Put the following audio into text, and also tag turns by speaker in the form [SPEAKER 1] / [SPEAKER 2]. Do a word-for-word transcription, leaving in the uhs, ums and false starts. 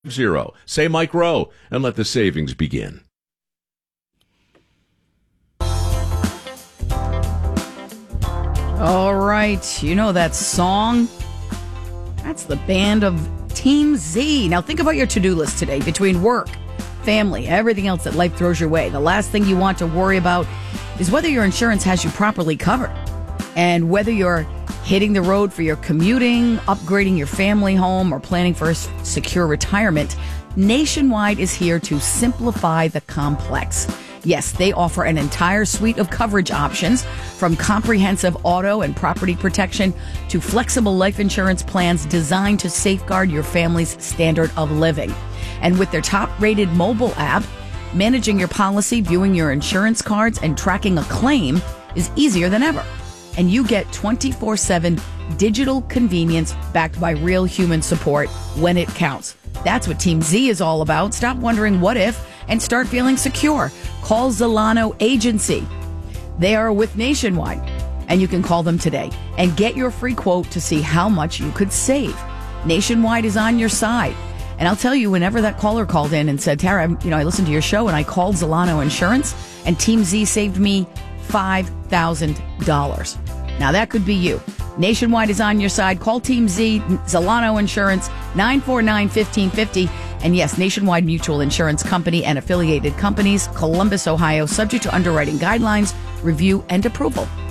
[SPEAKER 1] Zero. Say Mike Rowe and let the savings begin.
[SPEAKER 2] All right. You know that song? That's the band of Team Z. Now think about your to-do list today between work, family, everything else that life throws your way. The last thing you want to worry about is whether your insurance has you properly covered and whether you're hitting the road for your commuting, upgrading your family home, or planning for a secure retirement. Nationwide is here to simplify the complex. Yes, they offer an entire suite of coverage options, from comprehensive auto and property protection to flexible life insurance plans designed to safeguard your family's standard of living. And with their top-rated mobile app, managing your policy, viewing your insurance cards, and tracking a claim is easier than ever. And you get twenty-four seven digital convenience backed by real human support when it counts. That's what Team Z is all about. Stop wondering what if and start feeling secure. Call Zolano Agency. They are with Nationwide, and you can call them today and get your free quote to see how much you could save. Nationwide is on your side. And I'll tell you, whenever that caller called in and said, Tara, you know, I listened to your show and I called Zolano Insurance and Team Z saved me five thousand dollars. Now that could be you. Nationwide is on your side. Call Team Z, Zolano Insurance, nine four nine, one five five zero. And yes, Nationwide Mutual Insurance Company and affiliated companies, Columbus, Ohio, subject to underwriting guidelines, review, and approval.